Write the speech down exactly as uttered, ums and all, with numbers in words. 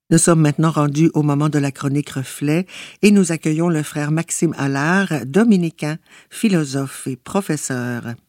Nous sommes maintenant rendus au moment de la chronique Reflet et nous accueillons le frère Maxime Allard, dominicain, philosophe et professeur.